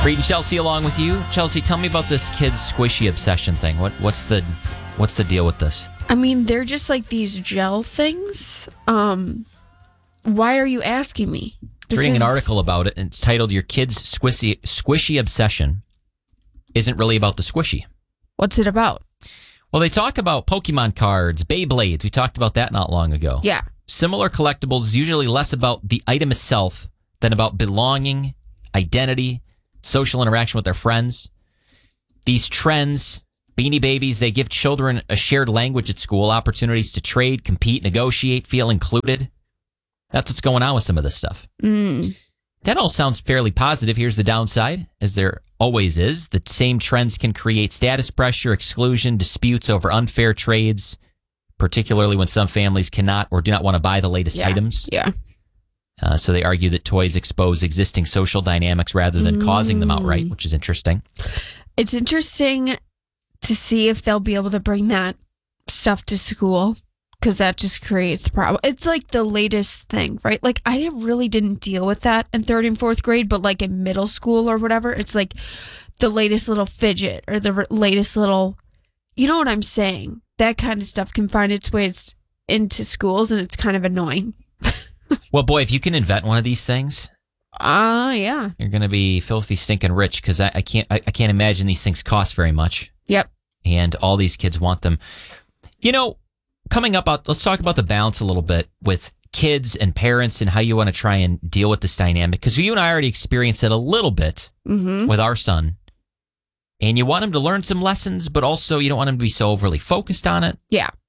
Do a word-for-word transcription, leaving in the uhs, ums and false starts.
Reed and Chelsea along with you. Chelsea, tell me about this kid's squishy obsession thing. What what's the what's the deal with this? I mean, they're just like these gel things. Um, why are you asking me? This reading is... an article about it, and it's titled "Your Kid's Squishy Squishy Obsession Isn't Really About the Squishy." What's it about? Well, they talk about Pokemon cards, Beyblades. We talked about that not long ago. Yeah. Similar collectibles is usually less about the item itself than about belonging, identity, social interaction with their friends. These trends, Beanie Babies, they give children a shared language at school, opportunities to trade, compete, negotiate, feel included. That's what's going on with some of this stuff. Mm. That all sounds fairly positive. Here's the downside, as there always is. The same trends can create status pressure, exclusion, disputes over unfair trades, particularly when some families cannot or do not want to buy the latest yeah. items. Yeah. Uh, so they argue that toys expose existing social dynamics rather than mm. causing them outright, which is interesting. It's interesting to see if they'll be able to bring that stuff to school, because that just creates a problem. It's like the latest thing, right? Like, I really didn't deal with that in third and fourth grade, but like in middle school or whatever, it's like the latest little fidget or the r- latest little, you know what I'm saying? That kind of stuff can find its way into schools, and it's kind of annoying. Well, boy, if you can invent one of these things, ah, uh, yeah, you're going to be filthy stinking rich, because I, I can't, I, I can't imagine these things cost very much. Yep. And all these kids want them. You know, coming up, let's talk about the balance a little bit with kids and parents and how you want to try and deal with this dynamic, because you and I already experienced it a little bit mm-hmm. with our son. And you want him to learn some lessons, but also you don't want him to be so overly focused on it. Yeah.